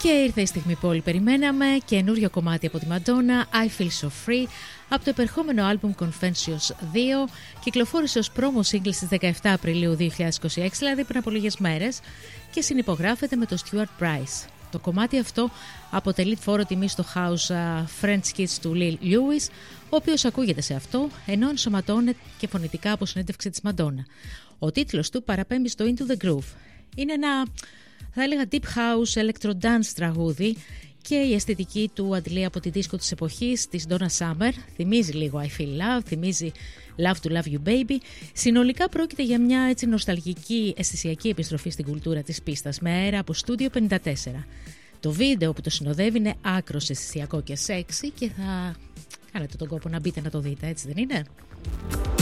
Και ήρθε η στιγμή που όλοι περιμέναμε, καινούριο κομμάτι από τη Madonna, I Feel So Free, από το επερχόμενο άλμπουμ Confessions 2, κυκλοφόρησε ως promo single στις 17 Απριλίου 2026, δηλαδή πριν από λίγες μέρες, και συνυπογράφεται με τον Stuart Price. Το κομμάτι αυτό αποτελεί φόρο τιμή στο house French Kiss του Lil Louis, ο οποίος ακούγεται σε αυτό, ενώ ενσωματώνεται και φωνητικά από συνέντευξη της Madonna. Ο τίτλος του παραπέμπει στο Into the Groove. Είναι ένα, θα έλεγα, deep house, electro dance τραγούδι και η αισθητική του αντλεί από τη δίσκο της εποχής της Donna Summer. Θυμίζει λίγο I Feel Love, θυμίζει Love to Love You Baby. Συνολικά πρόκειται για μια έτσι νοσταλγική αισθησιακή επιστροφή στην κουλτούρα της πίστας με αέρα από Studio 54. Το βίντεο που το συνοδεύει είναι άκρος αισθησιακό και σεξι και θα κάνετε τον κόπο να μπείτε να το δείτε, έτσι δεν είναι?